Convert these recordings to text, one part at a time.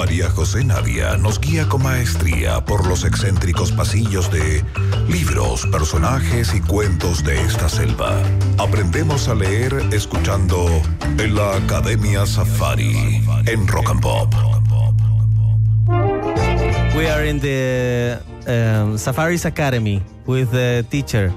María José Navia nos guía con maestría por los excéntricos pasillos de libros, personajes y cuentos de esta selva. Aprendemos a leer escuchando en la Academia Safari en Rock and Pop. We are in the Safari's Academy with the teacher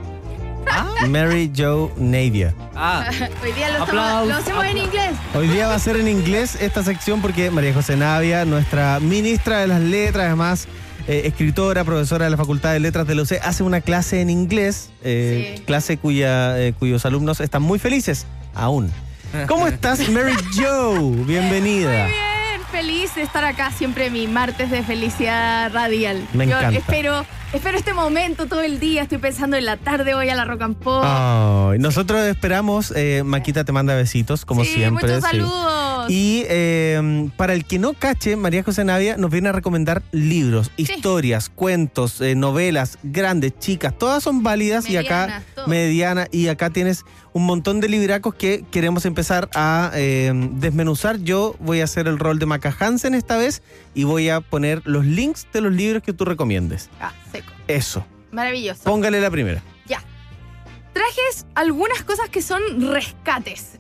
Mary Jo Navia. Hoy día lo hacemos en inglés. Hoy día va a ser en inglés esta sección porque María José Navia, nuestra ministra de las letras, además escritora, profesora de la Facultad de Letras de la UC, hace una clase en inglés, clase cuyos alumnos están muy felices aún. ¿Cómo estás, Mary Jo? Bienvenida. Muy bien, feliz de estar acá, siempre mi martes de felicidad radial. Me encanta. Espero este momento todo el día, estoy pensando en la tarde, voy a la Rock and Pop. Oh, nosotros esperamos, Maquita te manda besitos, como siempre. Muchos saludos. Y para el que no cache, María José Navia nos viene a recomendar libros, historias, cuentos, novelas, grandes, chicas, todas son válidas medianas, y acá tienes un montón de libracos que queremos empezar a desmenuzar. Yo voy a hacer el rol de Maca Hansen esta vez y voy a poner los links de los libros que tú recomiendes. Seco. Eso. Maravilloso. Póngale la primera. Ya. Trajes algunas cosas que son rescates.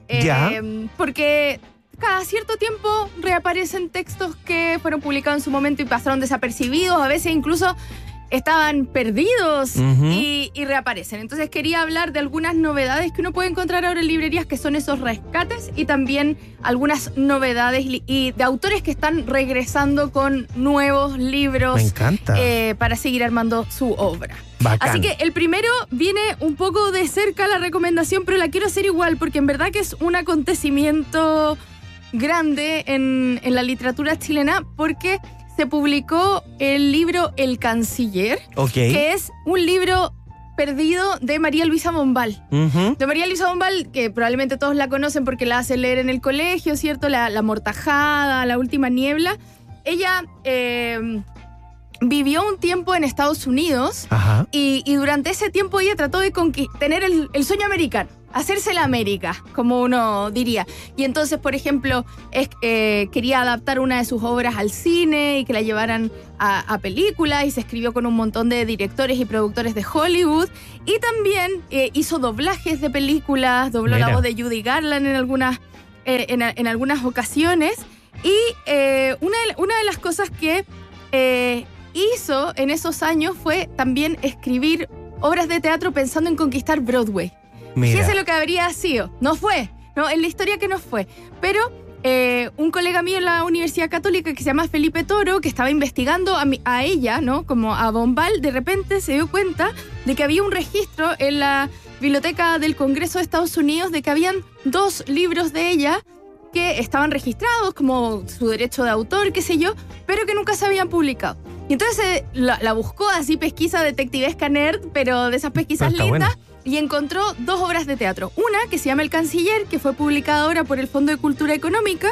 Porque cada cierto tiempo reaparecen textos que fueron publicados en su momento y pasaron desapercibidos, a veces incluso estaban perdidos y reaparecen. Entonces quería hablar de algunas novedades que uno puede encontrar ahora en librerías, que son esos rescates, y también algunas novedades y de autores que están regresando con nuevos libros. Me encanta. Para seguir armando su obra. Bacán. Así que el primero viene un poco de cerca la recomendación, pero la quiero hacer igual porque en verdad que es un acontecimiento grande en la literatura chilena, porque se publicó el libro El Canciller, que es un libro perdido de María Luisa Bombal. De María Luisa Bombal, que probablemente todos la conocen porque la hacen leer en el colegio, ¿cierto? La Amortajada, La Última Niebla. Ella vivió un tiempo en Estados Unidos y durante ese tiempo ella trató de tener el sueño americano, hacerse la América, como uno diría. Y entonces, por ejemplo, quería adaptar una de sus obras al cine y que la llevaran a película, y se escribió con un montón de directores y productores de Hollywood. Y también hizo doblajes de películas, dobló la voz de Judy Garland en algunas ocasiones. Y una de las cosas que hizo en esos años fue también escribir obras de teatro pensando en conquistar Broadway. Fíjese lo que habría sido. No fue, ¿no? En la historia que no fue. Pero un colega mío en la Universidad Católica que se llama Felipe Toro, que estaba investigando a ella, ¿no? Como a Bombal, de repente se dio cuenta de que había un registro en la Biblioteca del Congreso de Estados Unidos de que habían 2 libros de ella que estaban registrados como su derecho de autor, qué sé yo, pero que nunca se habían publicado. Y entonces la buscó así, pesquisa detectivesca nerd, pero de esas pesquisas lindas. Buena. Y encontró 2 obras de teatro. Una que se llama El Canciller, que fue publicada ahora por el Fondo de Cultura Económica,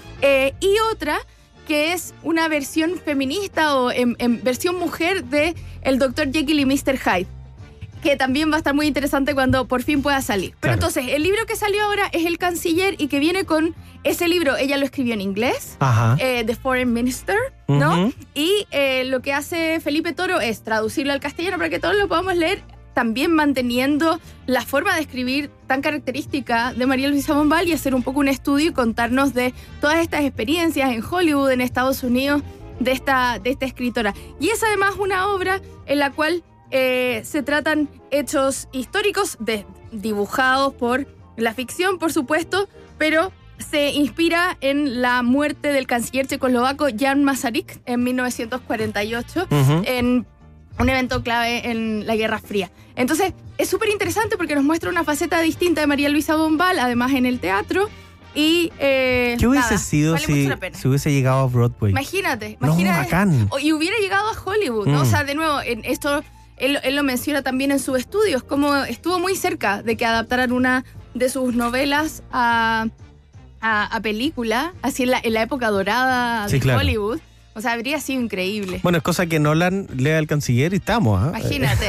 y otra que es una versión feminista o en versión mujer de El Dr. Jekyll y Mr. Hyde, que también va a estar muy interesante cuando por fin pueda salir. Pero entonces, el libro que salió ahora es El Canciller, y que viene con ese libro. Ella lo escribió en inglés, The Foreign Minister, ¿no? Y lo que hace Felipe Toro es traducirlo al castellano para que todos lo podamos leer, también manteniendo la forma de escribir tan característica de María Luisa Bombal, y hacer un poco un estudio y contarnos de todas estas experiencias en Hollywood, en Estados Unidos, de esta escritora. Y es además una obra en la cual se tratan hechos históricos dibujados por la ficción, por supuesto, pero se inspira en la muerte del canciller checoslovaco Jan Masaryk en 1948, en un evento clave en la Guerra Fría. Entonces, es súper interesante porque nos muestra una faceta distinta de María Luisa Bombal, además en el teatro. Y ¿qué hubiese sido si hubiese llegado a Broadway? Imagínate. Bacán. Y hubiera llegado a Hollywood, ¿no? O sea, de nuevo, esto él lo menciona también en sus estudios, como estuvo muy cerca de que adaptaran una de sus novelas a película, así en la época dorada de Hollywood. O sea, habría sido increíble. Bueno, es cosa que Nolan lea al canciller y estamos, ¿eh? Imagínate,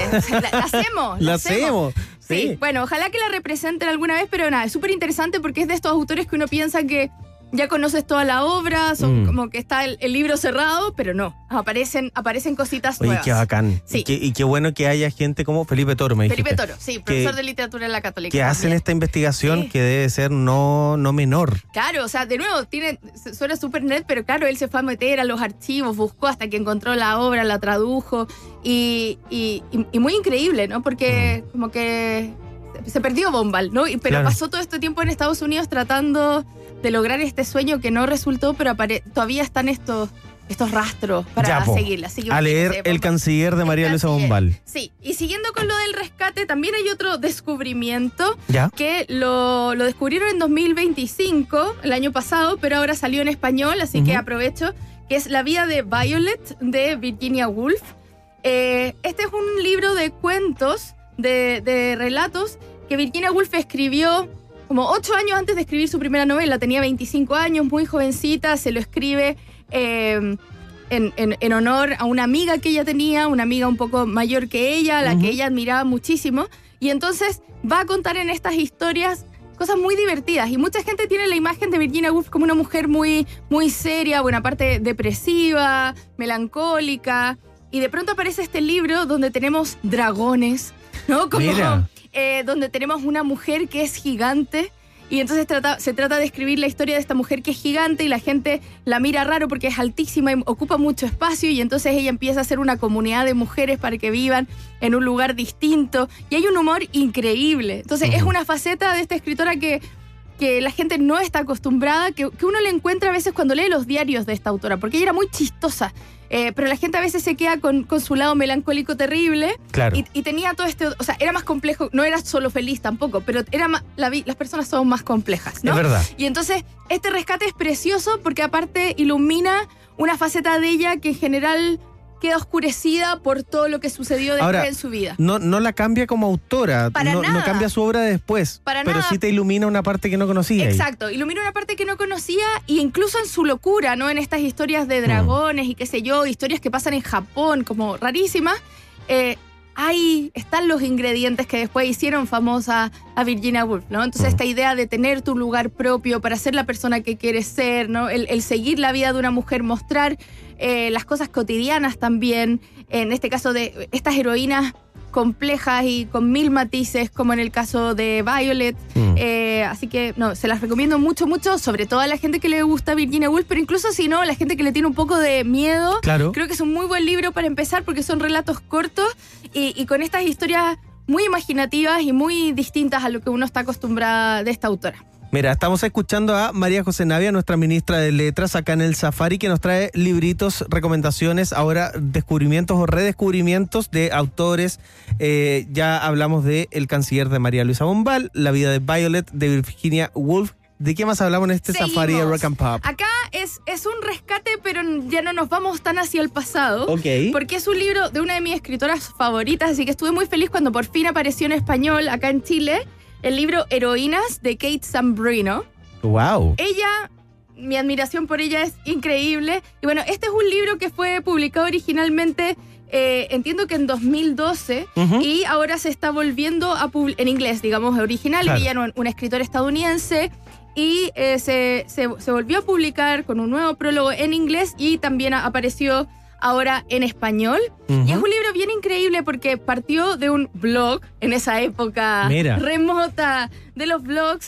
la hacemos. Sí, bueno, ojalá que la representen alguna vez, pero nada, es súper interesante porque es de estos autores que uno piensa que ya conoces toda la obra, son como que está el libro cerrado, pero no, aparecen cositas nuevas. Oye, qué bacán. Sí. Y qué bueno que haya gente como Felipe Toro, me dijiste. Felipe Toro, sí, profesor de literatura en la Católica. Que hacen esta investigación que debe ser no menor. Claro, o sea, de nuevo, suena súper net, pero claro, él se fue a meter a los archivos, buscó hasta que encontró la obra, la tradujo, y muy increíble, ¿no? Porque como que se perdió Bombal, ¿no? Pero pasó todo este tiempo en Estados Unidos tratando de lograr este sueño que no resultó, pero todavía están estos rastros para seguirla. Así que a leer El canciller de María Luisa Bombal. Sí, y siguiendo con lo del rescate, también hay otro descubrimiento que lo descubrieron en 2025, el año pasado, pero ahora salió en español, así que aprovecho, que es La vida de Violet, de Virginia Woolf. Este es un libro de cuentos, de relatos, que Virginia Woolf escribió como 8 años antes de escribir su primera novela. Tenía 25 años, muy jovencita, se lo escribe en honor a una amiga que ella tenía, una amiga un poco mayor que ella, a la que ella admiraba muchísimo, y entonces va a contar en estas historias cosas muy divertidas, y mucha gente tiene la imagen de Virginia Woolf como una mujer muy, muy seria, buena parte depresiva, melancólica, y de pronto aparece este libro donde tenemos dragones, ¿no? Como donde tenemos una mujer que es gigante, y entonces se trata de escribir la historia de esta mujer que es gigante y la gente la mira raro porque es altísima y ocupa mucho espacio, y entonces ella empieza a hacer una comunidad de mujeres para que vivan en un lugar distinto, y hay un humor increíble. Entonces es una faceta de esta escritora que la gente no está acostumbrada, que uno le encuentra a veces cuando lee los diarios de esta autora, porque ella era muy chistosa, pero la gente a veces se queda con su lado melancólico terrible. Claro. Y tenía todo o sea, era más complejo, no era solo feliz tampoco, pero las personas son más complejas, ¿no? Es verdad. Y entonces este rescate es precioso porque aparte ilumina una faceta de ella que en general queda oscurecida por todo lo que sucedió después en su vida. No la cambia como autora, no cambia su obra después, pero sí te ilumina una parte que no conocía. Exacto, ilumina una parte que no conocía, y incluso en su locura, ¿no? En estas historias de dragones y qué sé yo, historias que pasan en Japón, como rarísimas, ahí están los ingredientes que después hicieron famosa a Virginia Woolf, ¿no? Entonces esta idea de tener tu lugar propio para ser la persona que quieres ser, ¿no? El seguir la vida de una mujer, mostrar las cosas cotidianas también, en este caso de estas heroínas complejas y con 1000 matices, como en el caso de Violet. Así que se las recomiendo mucho, mucho, sobre todo a la gente que le gusta Virginia Woolf, pero incluso si no, a la gente que le tiene un poco de miedo. Claro. Creo que es un muy buen libro para empezar porque son relatos cortos y con estas historias muy imaginativas y muy distintas a lo que uno está acostumbrada de esta autora. Mira, estamos escuchando a María José Navia, nuestra ministra de Letras, acá en el Safari, que nos trae libritos, recomendaciones, ahora descubrimientos o redescubrimientos de autores. Ya hablamos de El canciller de María Luisa Bombal, La vida de Violet de Virginia Woolf. ¿De qué más hablamos en este Safari de Rock and Pop? Acá es un rescate, pero ya no nos vamos tan hacia el pasado. Okay. Porque es un libro de una de mis escritoras favoritas, así que estuve muy feliz cuando por fin apareció en español acá en Chile. El libro Heroínas, de Kate Zambrino. ¡Wow! Ella, mi admiración por ella es increíble. Y bueno, este es un libro que fue publicado originalmente, entiendo que en 2012, y ahora se está volviendo a en inglés, digamos, original. Claro. Ella era una escritora estadounidense, y se volvió a publicar con un nuevo prólogo en inglés, y también apareció ahora en español. Y es un libro bien increíble porque partió de un blog en esa época remota de los blogs,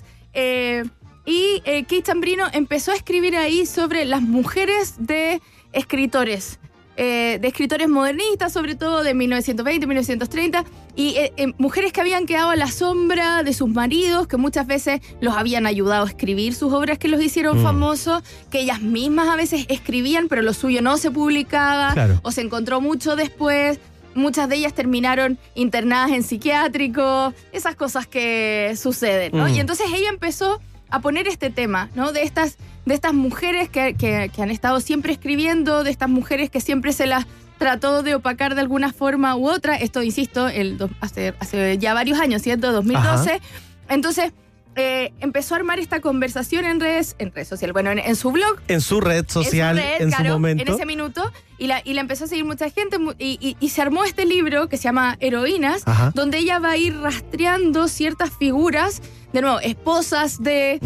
y Kate Zambrino empezó a escribir ahí sobre las mujeres de escritores modernistas, sobre todo de 1920, 1930, y mujeres que habían quedado a la sombra de sus maridos, que muchas veces los habían ayudado a escribir sus obras que los hicieron famosos, que ellas mismas a veces escribían, pero lo suyo no se publicaba, o se encontró mucho después. Muchas de ellas terminaron internadas en psiquiátricos, esas cosas que suceden, ¿no? Y entonces ella empezó a poner este tema, ¿no? De estas mujeres que han estado siempre escribiendo, de estas mujeres que siempre se las trató de opacar de alguna forma u otra. Esto, insisto, hace ya varios años, ¿cierto? 2012. Ajá. Entonces empezó a armar esta conversación en redes sociales, bueno, en su blog. En su red social, en su momento. En ese minuto, y la empezó a seguir mucha gente, y se armó este libro que se llama Heroínas, donde ella va a ir rastreando ciertas figuras de nuevo, esposas de,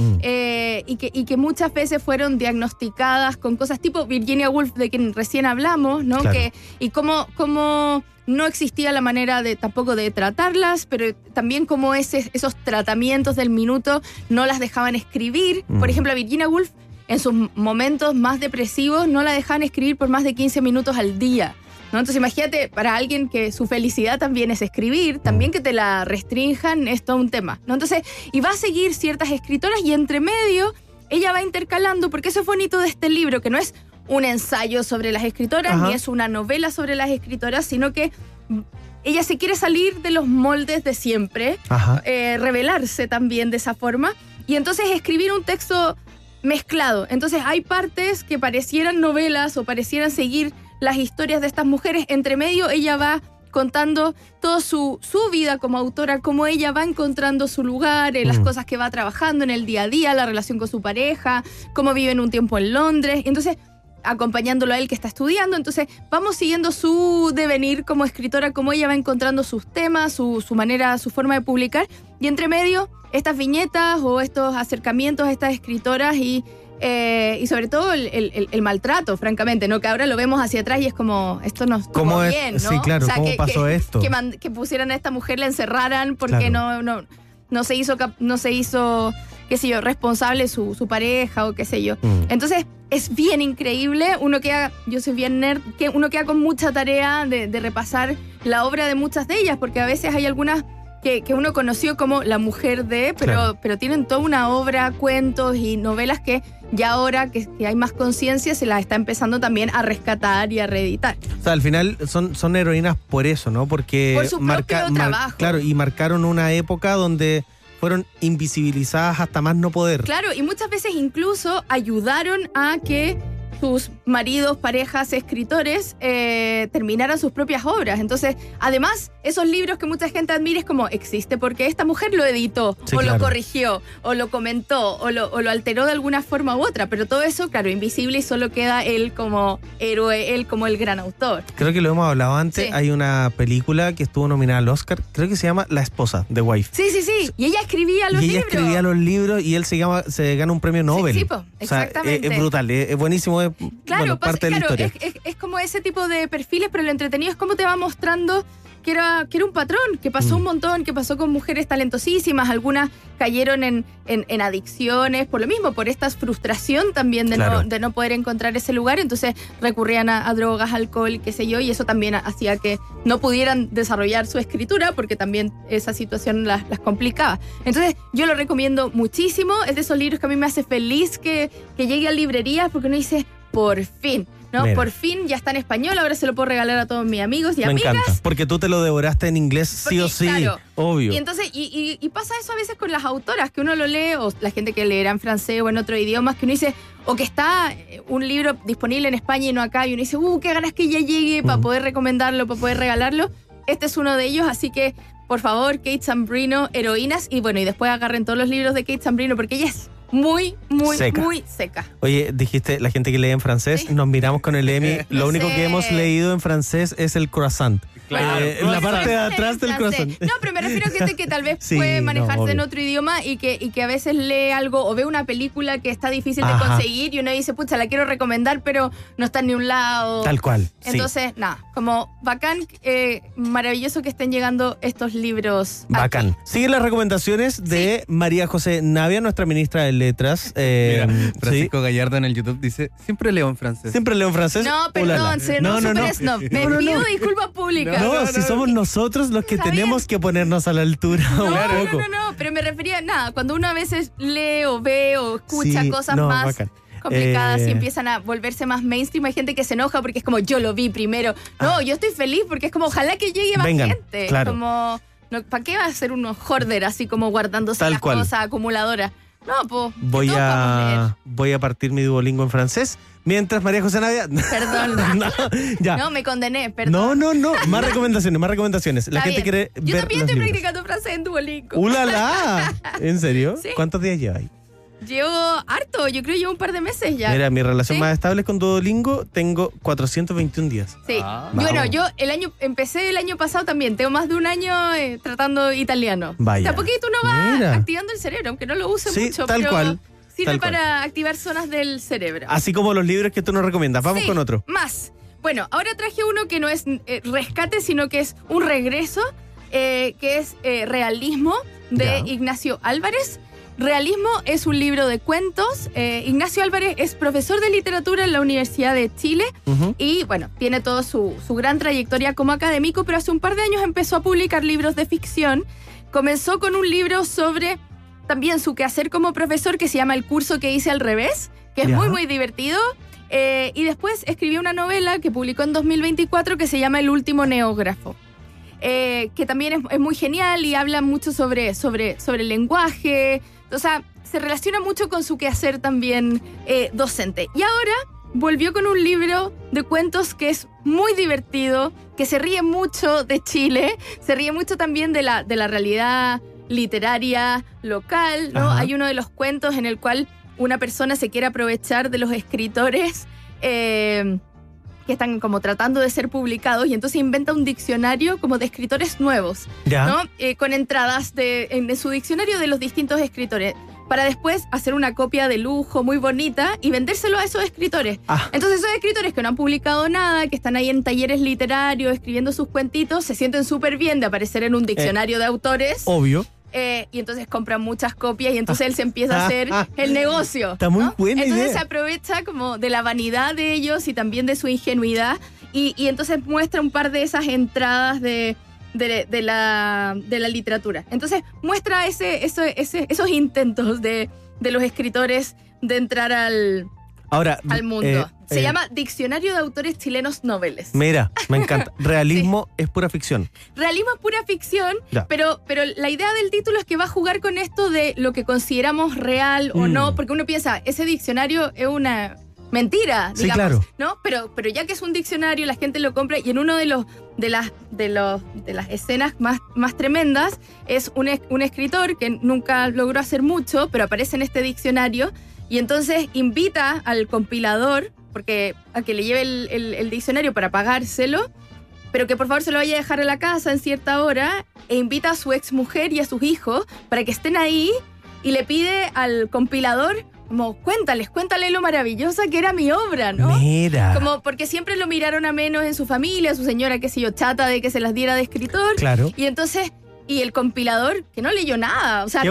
y que muchas veces fueron diagnosticadas con cosas tipo Virginia Woolf, de quien recién hablamos, ¿no? Claro. Y cómo no existía la manera tampoco de tratarlas, pero también como esos tratamientos del minuto no las dejaban escribir. Por ejemplo, a Virginia Woolf, en sus momentos más depresivos, no la dejaban escribir por más de 15 minutos al día, ¿no? Entonces imagínate, para alguien que su felicidad también es escribir, también que te la restrinjan es todo un tema, ¿no? Entonces, y va a seguir ciertas escritoras y entre medio ella va intercalando, porque eso es bonito de este libro, que no es un ensayo sobre las escritoras, ni es una novela sobre las escritoras, sino que ella se quiere salir de los moldes de siempre, revelarse también de esa forma, y entonces escribir un texto mezclado. Entonces hay partes que parecieran novelas o parecieran seguir las historias de estas mujeres. Entre medio ella va contando toda su vida como autora, cómo ella va encontrando su lugar, las cosas que va trabajando en el día a día, la relación con su pareja, cómo vive en un tiempo en Londres. Entonces, acompañándolo a él que está estudiando. Entonces, vamos siguiendo su devenir como escritora, cómo ella va encontrando sus temas, su manera, su forma de publicar. Y entre medio, estas viñetas o estos acercamientos a estas escritoras y sobre todo el maltrato, francamente, ¿no? Que ahora lo vemos hacia atrás y es como, esto no estuvo bien, ¿no? Sí, claro, o sea, ¿cómo pasó esto? Que pusieran a esta mujer, la encerraran porque no se hizo, qué sé yo, responsable su pareja o qué sé yo. Entonces, es bien increíble. Yo soy bien nerd, que uno queda con mucha tarea de repasar la obra de muchas de ellas, porque a veces hay algunas que uno conoció como la mujer de, pero tienen toda una obra, cuentos y novelas que ya ahora que hay más conciencia se las está empezando también a rescatar y a reeditar. O sea, al final son heroínas por eso, ¿no? Porque por su propio trabajo. Claro, y marcaron una época donde fueron invisibilizadas hasta más no poder. Claro, y muchas veces incluso ayudaron a que sus maridos, parejas, escritores terminaran sus propias obras. Entonces, además, esos libros que mucha gente admira es como, existe porque esta mujer lo editó, lo corrigió, o lo comentó, o lo alteró de alguna forma u otra. Pero todo eso, claro, invisible, y solo queda él como héroe, él como el gran autor. Creo que lo hemos hablado antes. Sí. Hay una película que estuvo nominada al Oscar, creo que se llama La esposa, The Wife. Sí. Y ella escribía los libros. Y él se gana un premio Nobel. Sí, exactamente. O sea, es brutal, es buenísimo. Claro, parte de la historia. Es como ese tipo de perfiles, pero lo entretenido es cómo te va mostrando que era un patrón, que pasó un montón, que pasó con mujeres talentosísimas. Algunas cayeron en adicciones por lo mismo, por esta frustración también de no poder encontrar ese lugar. Entonces recurrían a drogas, alcohol, qué sé yo, y eso también hacía que no pudieran desarrollar su escritura, porque también esa situación las complicaba. Entonces yo lo recomiendo muchísimo. Es de esos libros que a mí me hace feliz que llegue a librerías, porque uno dice, por fin, ¿no? Mira. Por fin ya está en español, ahora se lo puedo regalar a todos mis amigos y amigas. Me encanta, porque tú te lo devoraste en inglés sí o sí, claro, obvio. Y entonces, y pasa eso a veces con las autoras, que uno lo lee, o la gente que leerá en francés o en otro idioma, que uno dice, o que está un libro disponible en España y no acá, y uno dice, qué ganas que ya llegue para poder recomendarlo, para poder regalarlo. Este es uno de ellos, así que, por favor, Kate Zambrino, Heroínas, y bueno, y después agarren todos los libros de Kate Zambrino, porque ella es muy seca. Oye, dijiste, la gente que lee en francés, nos miramos con el Emi. Lo único que hemos leído en francés es el croissant. Claro, la parte de atrás del croissant. No, pero me refiero a gente que tal vez puede manejarse en otro idioma y que a veces lee algo o ve una película que está difícil de conseguir y uno dice, pucha, la quiero recomendar, pero no está en ni un lado. Tal cual. Entonces, como bacán, maravilloso que estén llegando estos libros. Bacán. Aquí. Siguen las recomendaciones de María José Navia, nuestra ministra de Letras. Mira, Francisco Gallardo en el YouTube dice, siempre leo en francés. ¿Siempre leo en francés? No, perdón, no. Me pido disculpas públicas. No, si somos nosotros los que tenemos que ponernos a la altura un poco. No, pero me refería, cuando uno a veces lee o ve o escucha cosas más bacán. Complicadas y empiezan a volverse más mainstream, hay gente que se enoja porque es como, yo lo vi primero. No, yo estoy feliz porque es como, ojalá que llegue más gente. Claro. Como, ¿para qué va a ser unos hoarder así como guardándose las cosas acumuladoras? No, pues. Voy a partir mi Duolingo en francés. Mientras María José Navia. Perdón. No, me condené, perdón. No. Más recomendaciones. La gente quiere ver. Yo también estoy practicando francés en Duolingo. ¡Ulala! ¿En serio? Sí. ¿Cuántos días llevas ahí? Llevo harto, yo creo que llevo un par de meses ya. Mira, mi relación más estable es con Duolingo, tengo 421 días. Sí. Bueno, yo empecé el año pasado también, tengo más de un año tratando italiano. Vaya. O sea, porque tú no vas activando el cerebro, aunque no lo use mucho, tal pero cual. Sirve para activar zonas del cerebro. Así como los libros que tú nos recomiendas. Vamos con otro. Más. Bueno, ahora traje uno que no es rescate, sino que es un regreso, que es Realismo, de Ignacio Álvarez. Realismo es un libro de cuentos. Ignacio Álvarez es profesor de literatura en la Universidad de Chile y, bueno, tiene toda su gran trayectoria como académico, pero hace un par de años empezó a publicar libros de ficción. Comenzó con un libro sobre también su quehacer como profesor que se llama El curso que hice al revés, que es muy, muy divertido. Y después escribió una novela que publicó en 2024 que se llama El último neógrafo. Que también es muy genial y habla mucho sobre el lenguaje. O sea, se relaciona mucho con su quehacer también docente. Y ahora volvió con un libro de cuentos que es muy divertido, que se ríe mucho de Chile, se ríe mucho también de la realidad literaria local, ¿no? Hay uno de los cuentos en el cual una persona se quiere aprovechar de los escritores que están como tratando de ser publicados y entonces inventa un diccionario como de escritores nuevos, ¿no? Con entradas en su diccionario de los distintos escritores, para después hacer una copia de lujo muy bonita y vendérselo a esos escritores. Entonces esos escritores que no han publicado nada, que están ahí en talleres literarios escribiendo sus cuentitos, se sienten súper bien de aparecer en un diccionario de autores. Obvio. Y entonces compran muchas copias y entonces él se empieza a hacer el negocio. Está muy buena idea. Entonces se aprovecha como de la vanidad de ellos y también de su ingenuidad y entonces muestra un par de esas entradas de la literatura. Entonces muestra esos intentos de los escritores de entrar al mundo. Se llama Diccionario de Autores Chilenos Noveles. Mira, me encanta. Realismo es pura ficción. Realismo es pura ficción, pero la idea del título es que va a jugar con esto de lo que consideramos real o no, porque uno piensa, ese diccionario es una mentira, digamos, sí, claro, ¿no? Pero ya que es un diccionario, la gente lo compra y en uno de las escenas más tremendas es un escritor que nunca logró hacer mucho, pero aparece en este diccionario y entonces invita al compilador a que le lleve el diccionario para pagárselo, pero que por favor se lo vaya a dejar a la casa en cierta hora, e invita a su exmujer y a sus hijos para que estén ahí y le pide al compilador como, cuéntale lo maravillosa que era mi obra, ¿no? Mira. Como porque siempre lo miraron a menos en su familia, su señora, qué sé yo, chata de que se las diera de escritor. Claro. Y entonces, y el compilador, que no leyó nada, o sea,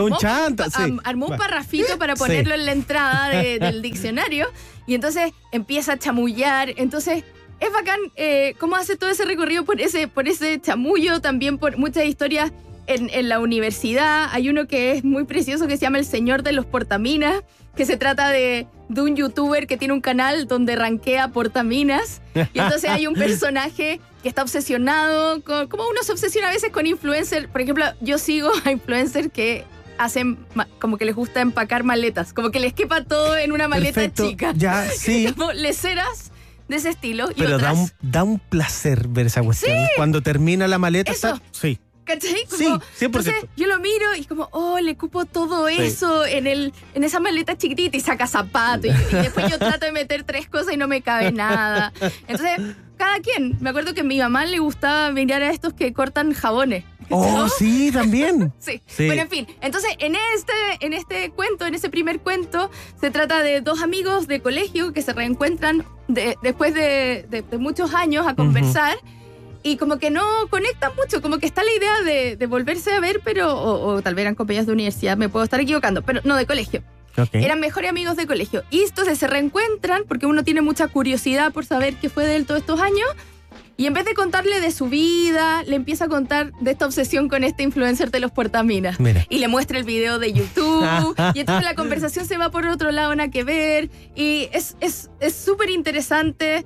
armó un parrafito para ponerlo en la entrada del diccionario, y entonces empieza a chamullar. Entonces, es bacán cómo hace todo ese recorrido por ese chamullo, también por muchas historias en la universidad. Hay uno que es muy precioso que se llama El Señor de los Portaminas, que se trata de un youtuber que tiene un canal donde rankea portaminas. Y entonces hay un personaje que está obsesionado como uno se obsesiona a veces con influencers. Por ejemplo, yo sigo a influencers que hacen como que les gusta empacar maletas, como que les quepa todo en una maleta chica. Ya, sí. Como leceras de ese estilo. Pero otras... da un placer ver esa cuestión. Sí. Cuando termina la maleta, sí. ¿Cachai? Sí, 100%. Entonces yo lo miro y como, le cupo todo eso en esa maleta chiquitita y saca zapatos y después yo trato de meter 3 cosas y no me cabe nada. Entonces, cada quien. Me acuerdo que a mi mamá le gustaba mirar a estos que cortan jabones. Oh, sí, también. Sí. Bueno, en fin. Entonces, en este cuento, en ese primer cuento, se trata de 2 amigos de colegio que se reencuentran después de muchos años a conversar. Y como que no conectan mucho, como que está la idea de volverse a ver, pero o tal vez eran compañeros de universidad, me puedo estar equivocando, pero no, de colegio. Okay. Eran mejores amigos de colegio. Y entonces se reencuentran porque uno tiene mucha curiosidad por saber qué fue de él todos estos años. Y en vez de contarle de su vida, le empieza a contar de esta obsesión con este influencer de los portaminas. Mira. Y le muestra el video de YouTube. Y entonces la conversación se va por otro lado, nada que ver. Y es súper interesante.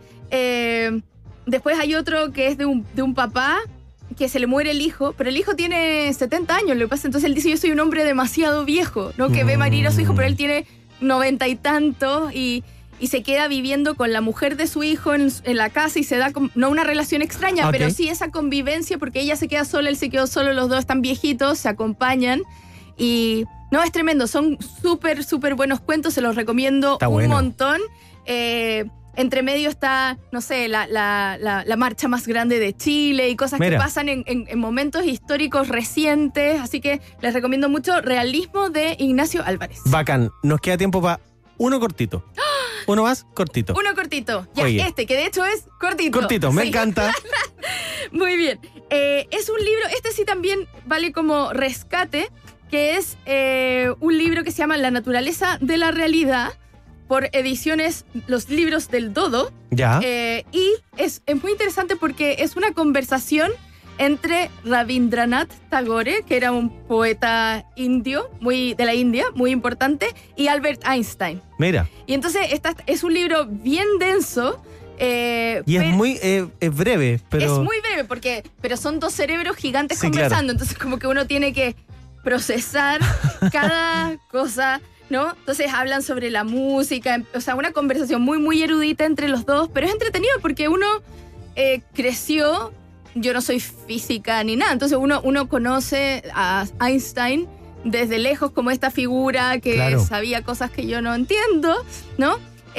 Después hay otro que es de un papá que se le muere el hijo, pero el hijo tiene 70 años, lo que pasa. Entonces él dice, yo soy un hombre demasiado viejo, ¿no? Que ve morir a su hijo, pero él tiene 90 y tantos y se queda viviendo con la mujer de su hijo en la casa y se da, no una relación extraña, pero sí esa convivencia, porque ella se queda sola, él se quedó solo, los dos están viejitos, se acompañan y No, es tremendo. Son súper, súper buenos cuentos. Se los recomiendo un montón. Entre medio está, no sé, la marcha más grande de Chile y cosas que pasan en momentos históricos recientes. Así que les recomiendo mucho Realismo de Ignacio Álvarez. Bacán. Nos queda tiempo para uno cortito. Uno más cortito. Uno cortito. Ya, oye, que de hecho es cortito. Cortito, me encanta. Muy bien. Es un libro, este sí también vale como rescate, que es un libro que se llama La naturaleza de la realidad, por ediciones Los Libros del Dodo. Ya. Y es muy interesante porque es una conversación entre Rabindranath Tagore, que era un poeta indio, de la India, muy importante, y Albert Einstein. Mira. Y entonces es un libro bien denso. Y es muy breve, pero... Es muy breve, pero son dos cerebros gigantes conversando, claro. Entonces como que uno tiene que procesar cada cosa, ¿no? Entonces hablan sobre la música, o sea, una conversación muy, muy erudita entre los dos, pero es entretenido porque uno creció... Yo no soy física ni nada, entonces uno conoce a Einstein desde lejos como esta figura que sabía cosas que yo no entiendo, ¿no?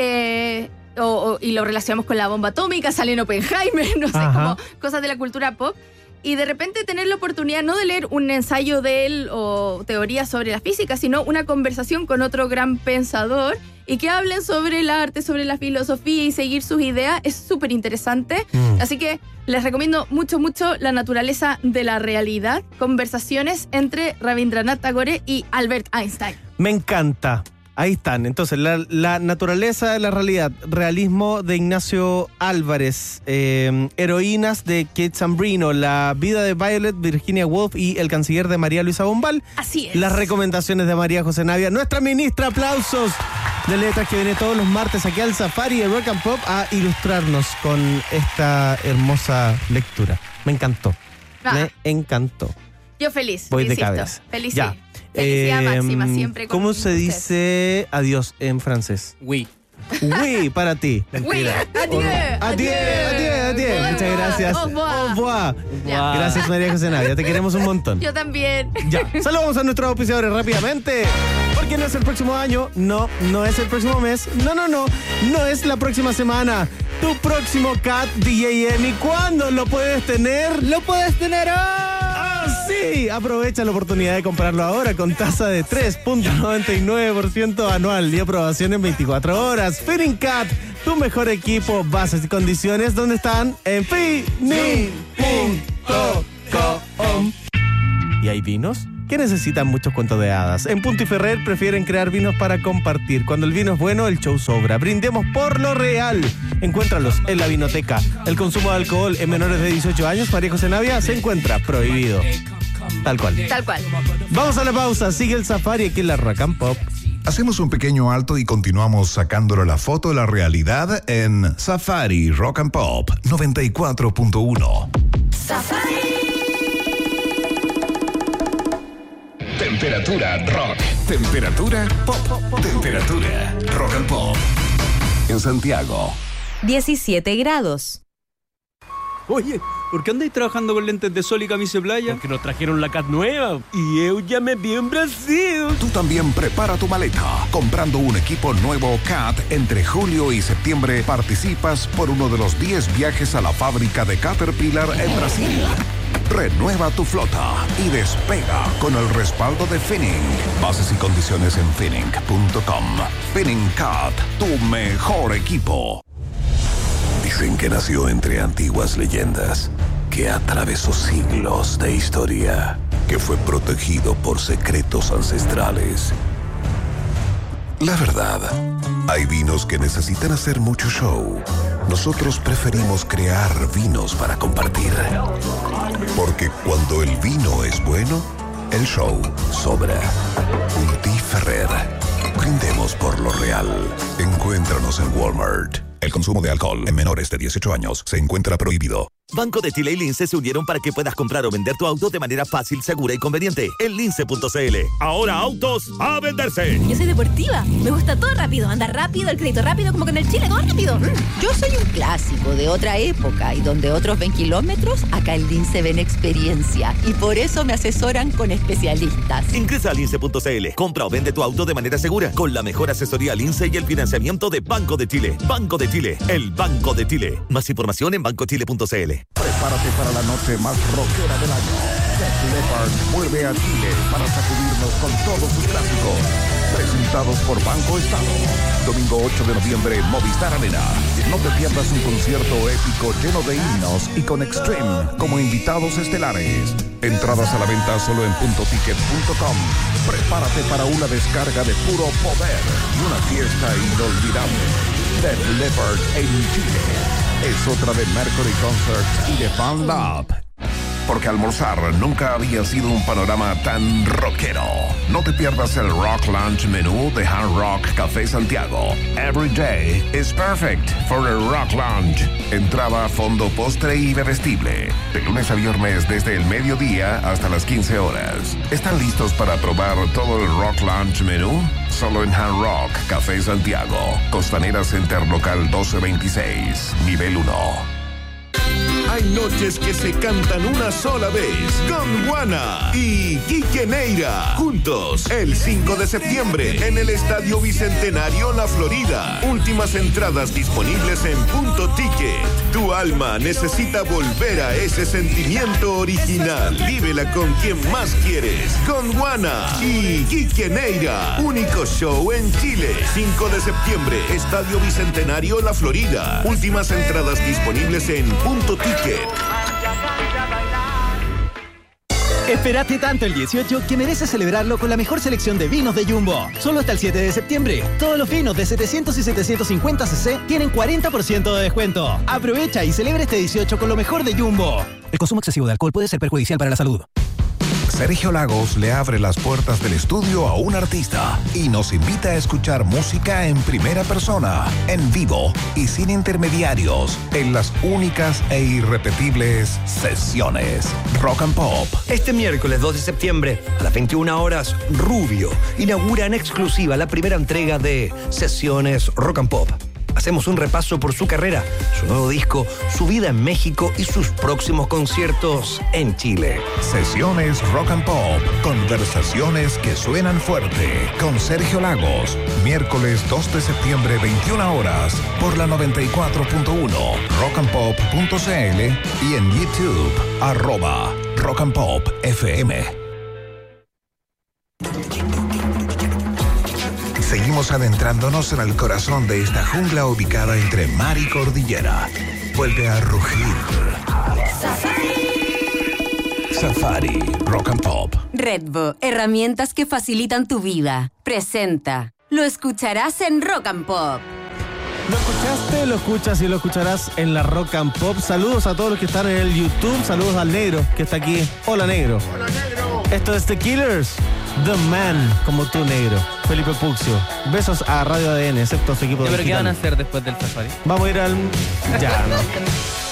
Y lo relacionamos con la bomba atómica, sale en Oppenheimer, no sé, como cosas de la cultura pop. Y de repente tener la oportunidad no de leer un ensayo de él o teoría sobre la física, sino una conversación con otro gran pensador y que hablen sobre el arte, sobre la filosofía y seguir sus ideas, es súper interesante. Así que les recomiendo mucho, mucho La naturaleza de la realidad, conversaciones entre Rabindranath Tagore y Albert Einstein. Me encanta. Ahí están. Entonces, la naturaleza de la realidad, Realismo de Ignacio Álvarez, Heroínas de Kate Zambrino, La vida de Violet, Virginia Woolf y El canciller de María Luisa Bombal. Así es. Las recomendaciones de María José Navia, nuestra ministra, aplausos de letras, que viene todos los martes aquí al Safari de Rock and Pop a ilustrarnos con esta hermosa lectura. Me encantó. Me encantó. Yo feliz. Voy de cabeza. Feliz. Ya. Felicidad máxima, siempre. ¿Cómo se dice adiós en francés? Oui. Oui, para ti. Oui, adieu. Muchas gracias. Au revoir. Gracias, María José Navia. Te queremos un montón. Yo también. Ya. Saludamos a nuestros auspiciadores rápidamente. Porque no es el próximo año. No es el próximo mes. No es la próxima semana. Tu próximo CAT DJ Emi. ¿Cuándo lo puedes tener? Lo puedes tener hoy. Sí, aprovecha la oportunidad de comprarlo ahora con tasa de 3.99% anual y aprobación en 24 horas. Fitting Cat, tu mejor equipo, bases y condiciones, ¿dónde están? En finning.com. ¿Y hay vinos que necesitan muchos cuentos de hadas? En Punto y Ferrer prefieren crear vinos para compartir. Cuando el vino es bueno, el show sobra. Brindemos por lo real. Encuéntralos en la vinoteca. El consumo de alcohol en menores de 18 años, María José Navia, se encuentra prohibido. Tal cual. Vamos a la pausa. Sigue el Safari aquí en la Rock and Pop. Hacemos un pequeño alto y continuamos sacándole la foto de la realidad en Safari Rock and Pop 94.1. Safari. Temperatura rock. Temperatura pop. Temperatura rock and pop. En Santiago, 17 grados. Oye, ¿por qué andáis trabajando con lentes de sol y camisa de playa? Porque nos trajeron la CAT nueva. Y yo ya me vi en Brasil. tú también prepara tu maleta. Comprando un equipo nuevo CAT entre julio y septiembre, participas por uno de los 10 viajes a la fábrica de Caterpillar en Brasil. Renueva tu flota y despega con el respaldo de Finning. Bases y condiciones en finning.com. Finning CAT, tu mejor equipo. Dicen que nació entre antiguas leyendas, que atravesó siglos de historia, que fue protegido por secretos ancestrales. La verdad, hay vinos que necesitan hacer mucho show. Nosotros preferimos crear vinos para compartir. Porque cuando el vino es bueno, el show sobra. Punti Ferrer. Brindemos por lo real. Encuéntranos en Walmart. El consumo de alcohol en menores de 18 años se encuentra prohibido. Banco de Chile y Lince se unieron para que puedas comprar o vender tu auto de manera fácil, segura y conveniente en lince.cl. Ahora autos a venderse. Yo soy deportiva, me gusta todo rápido, andar rápido, el crédito rápido, como que en el Chile todo rápido. Yo soy un clásico de otra época y donde otros ven kilómetros, acá en Lince ven experiencia y por eso me asesoran con especialistas. Ingresa a lince.cl, compra o vende tu auto de manera segura con la mejor asesoría Lince y el financiamiento de Banco de Chile. Banco de Chile, el Banco de Chile. Más información en bancochile.cl. Prepárate para la noche más rockera del año. Def Leppard vuelve a Chile para sacudirnos con todos sus clásicos. Presentados por Banco Estado. Domingo 8 de noviembre, Movistar Arena. No te pierdas un concierto épico lleno de himnos y con Extreme como invitados estelares. Entradas a la venta solo en puntoticket.com. Prepárate para una descarga de puro poder y una fiesta inolvidable. Def Leppard en Chile. Es otra de Mercury Concerts y de Fan Lab. Porque almorzar nunca había sido un panorama tan rockero. No te pierdas el Rock Lunch Menú de Hard Rock Café Santiago. Every day is perfect for a Rock Lunch. Entrada, fondo, postre y bebestible. De lunes a viernes desde el mediodía hasta las 15 horas. ¿Están listos para probar todo el Rock Lunch Menú? Solo en Hard Rock Café Santiago. Costanera Center Local 1226. Nivel 1. Hay noches que se cantan una sola vez. Gondwana y Quique Neira. Juntos, el 5 de septiembre, en el Estadio Bicentenario La Florida. Últimas entradas disponibles en Punto Ticket. Tu alma necesita volver a ese sentimiento original. Vívela con quien más quieres. Gondwana y Quique Neira. Único show en Chile. 5 de septiembre, Estadio Bicentenario La Florida. Últimas entradas disponibles en Punto Ticket. Espérate tanto el 18 que mereces celebrarlo con la mejor selección de vinos de Jumbo. Solo hasta el 7 de septiembre. Todos los vinos de 700 y 750 cc tienen 40% de descuento. Aprovecha y celebra este 18 con lo mejor de Jumbo. El consumo excesivo de alcohol puede ser perjudicial para la salud. Sergio Lagos le abre las puertas del estudio a un artista y nos invita a escuchar música en primera persona, en vivo y sin intermediarios, en las únicas e irrepetibles sesiones Rock and Pop. Este miércoles 2 de septiembre, a las 21 horas, Rubio inaugura en exclusiva la primera entrega de Sesiones Rock and Pop. Hacemos un repaso por su carrera, su nuevo disco, su vida en México y sus próximos conciertos en Chile. Sesiones Rock and Pop. Conversaciones que suenan fuerte. Con Sergio Lagos. Miércoles 2 de septiembre, 21 horas. Por la 94.1. rockandpop.cl y en YouTube. @rockandpopfm. Seguimos adentrándonos en el corazón de esta jungla ubicada entre mar y cordillera. Vuelve a rugir. Safari Rock and Pop. Redbo, herramientas que facilitan tu vida. Presenta. Lo escucharás en Rock and Pop. Lo escuchaste, lo escuchas y lo escucharás en la Rock and Pop. Saludos a todos los que están en el YouTube. Saludos al negro que está aquí. Hola, negro. Hola, negro. Esto es The Killers. The Man, como tú, negro. Felipe Puxio. Besos a Radio ADN, excepto su equipo de ¿Pero qué van a hacer después del Safari? Vamos a ir al... Ya, no.